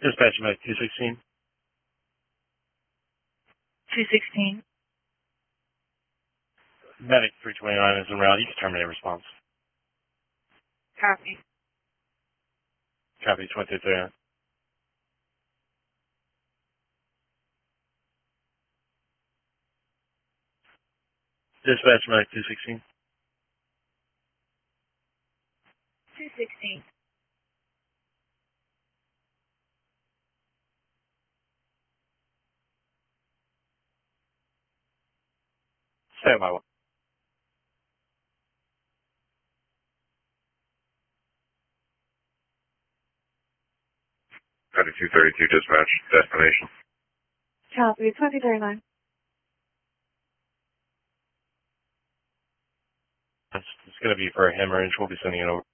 Dispatch Medic 216. 216. Medic 329 is en route. You can terminate response. Copy. Copy 2339. Dispatch Medic 216. 216. Stand by. 3232 dispatch, destination. Copy. 2039. It's going to be for a hemorrhage. We'll be sending it over.